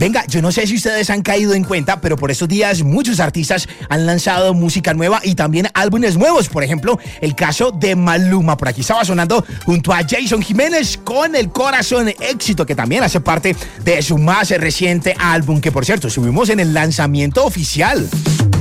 Venga, yo no sé si ustedes han caído en cuenta, pero por estos días muchos artistas han lanzado música nueva y también álbumes nuevos. Por ejemplo, el caso de Maluma. Por aquí estaba sonando junto a Jason Jiménez con El Corazón, éxito que también hace parte de su más reciente álbum, que por cierto, subimos en el lanzamiento oficial.